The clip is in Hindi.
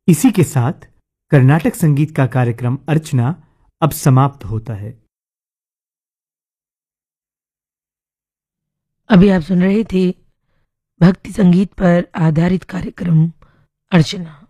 इसी के साथ कर्नाटक संगीत का कार्यक्रम अर्चना अब समाप्त होता है। अभी आप सुन रहे थे भक्ति संगीत पर आधारित कार्यक्रम अर्चना।